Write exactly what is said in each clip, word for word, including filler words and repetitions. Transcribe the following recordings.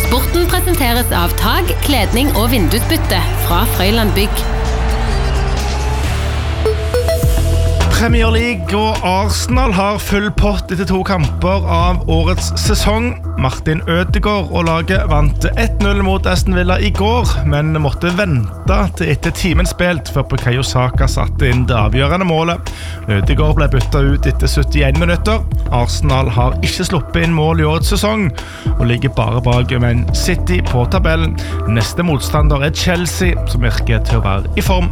Sporten presenteres av tag, kledning og vindusbytte fra Frøyland Bygg. Premier League og Arsenal har full pott etter to kamper av årets sesong. Martin Ødegaard og laget vant ett null mot Aston Villa i går, men måtte vente til etter timen spilt før Bukayo Saka satte inn det avgjørende målet. Ødegaard ble byttet ut etter syttien minutter. Arsenal har ikke sluppet inn mål i årets sesong, og ligger bare bak Man City på tabellen. Neste motstander er Chelsea, som virker til å være i form.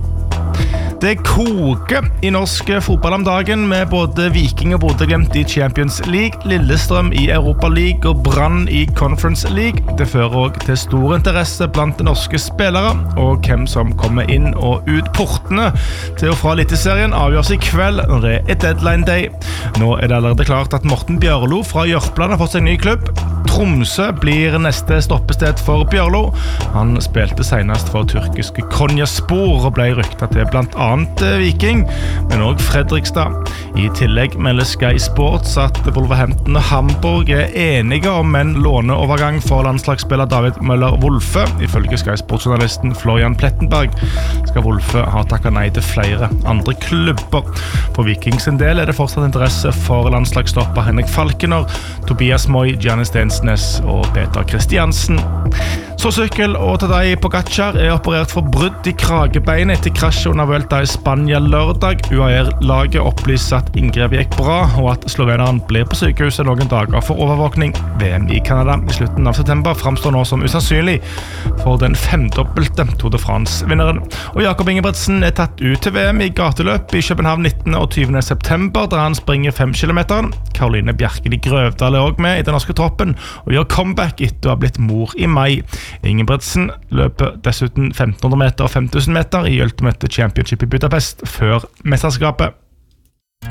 Det koker i norsk fotball om dagen med både Viking og Bodø/Glimt i Champions League, Lillestrøm i Europa League og Brann i Conference League. Det fører også til stor interesse blant norske spillere, og hvem som kommer inn og ut portene til og fra Eliteserien avgjøres i kveld når det er deadline day. Nå er det allerede klart at Morten Bjørlo fra Jørpeland har fått seg ny klubb. Tromsø blir neste stoppested for Bjørlo. Han spilte senest for turkiske Konyaspor og ble ryktet til blant annet Viking, men også Fredrikstad. I tillegg melder Sky Sports at Wolverhampton og Hamburg er enige om en låneovergang for landslagsspiller David Møller-Wolfe. Ifølge Sky Sports-journalisten Florian Plettenberg skal Wolfe ha takket nei til flere andre klubber. For Vikings sin del er det fortsatt interesse for landslagsstopper Henrik Falkener, Tobias Moy, Giannis Stensnes og Peter Kristiansen. Så sykkel og Tadej Pogačar er operert for brudd i kragebeinet etter krasjet under Vuelta i Spania lørdag. U A E-laget opplyser at inngrepet gikk bra, og at sloveneren blir på sykehuset noen dager for overvåkning. V M i Canada i slutten av september fremstår nå som usannsynlig for den femdobbelte Tour de France-vinneren. Og Jakob Ingebrigtsen er tatt ut til V M i gateløp i København nittende og tyvende september, der han springer fem kilometer. Karoline Bjerkeli Grøvdal er også med i den norske troppen, og gjør comeback etter å ha blitt mor i mai. Ingebrigtsen løper dessuten femten hundre meter og fem tusen meter i Ultimate Championship i Budapest før mesterskapet.